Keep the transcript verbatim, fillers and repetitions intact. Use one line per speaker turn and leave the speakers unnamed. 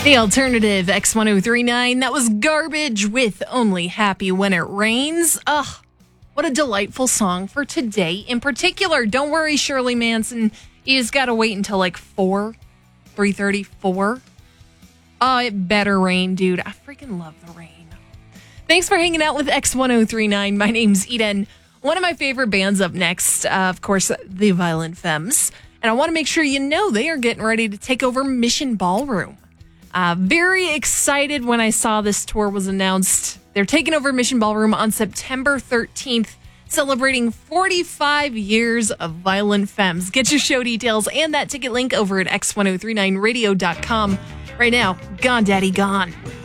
The alternative X ten thirty-nine, that was Garbage with Only Happy When It Rains. Ugh, what a delightful song for today in particular. Don't worry, Shirley Manson. You just got to wait until like four, three thirty, four. Oh, it better rain, dude. I freaking love the rain. Thanks for hanging out with X ten thirty-nine. My name's Eden. One of my favorite bands up next, uh, of course, the Violent Femmes. And I want to make sure you know they are getting ready to take over Mission Ballroom. Uh, very excited when I saw this tour was announced. They're taking over Mission Ballroom on September thirteenth, celebrating forty-five years of Violent Femmes. Get your show details and that ticket link over at x ten thirty-nine radio dot com. Right now, Gone Daddy Gone.